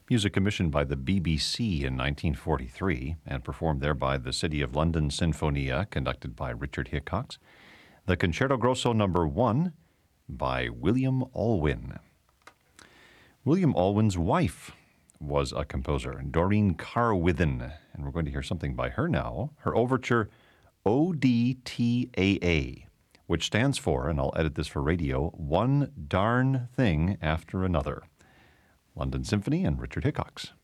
Music commissioned by the BBC in 1943 and performed there by the City of London Sinfonia, conducted by Richard Hickox. The Concerto Grosso No. 1 by William Alwyn. William Alwyn's wife was a composer, Doreen Carwithen, and we're going to hear something by her now. Her overture, ODTAA, which stands for, and I'll edit this for radio, One Darn Thing After Another. London Symphony and Richard Hickox.